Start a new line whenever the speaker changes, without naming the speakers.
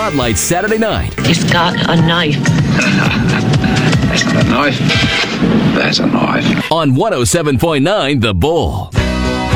Spotlight Saturday night.
He's got a knife.
That's not a knife. That's a knife.
On 107.9 The Bull.